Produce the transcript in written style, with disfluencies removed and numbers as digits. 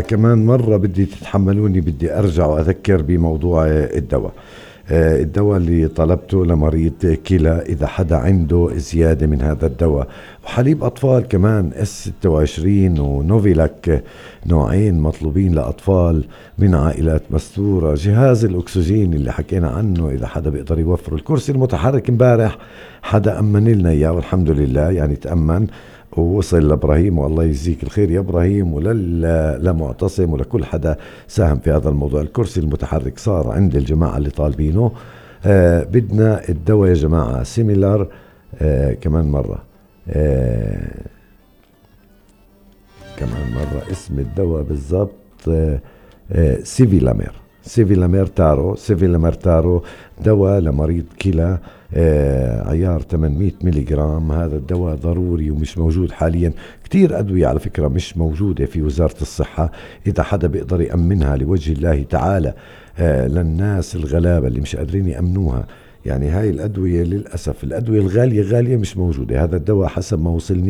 كمان مرة بدي تتحملوني، بدي أرجع وأذكر بموضوع الدواء. الدواء اللي طلبته لمريض كلى، إذا حدا عنده زيادة من هذا الدواء، وحليب أطفال كمان S26 ونوفيلاك، نوعين مطلوبين لأطفال من عائلات مستورة. جهاز الأكسجين اللي حكينا عنه إذا حدا بيقدر يوفره. الكرسي المتحرك امبارح حدا أمن لنا إياه والحمد لله، يعني تأمن ووصل لإبراهيم، والله يجزيك الخير يا إبراهيم، لمعتصم ولكل حدا ساهم في هذا الموضوع. الكرسي المتحرك صار عند الجماعة اللي طالبينه. بدنا الدواء يا جماعة سيميلار. كمان مرة اسم الدواء بالضبط سيفيلامير تارو، دواء لمريض كلى، عيار 800 ملغرام. هذا الدواء ضروري ومش موجود حاليا. كتير أدوية على فكرة مش موجودة في وزارة الصحة، إذا حدا بيقدر يأمنها لوجه الله تعالى للناس الغلابة اللي مش قادرين يأمنوها. يعني هاي الأدوية للأسف الأدوية الغالية مش موجودة. هذا الدواء حسب ما وصلني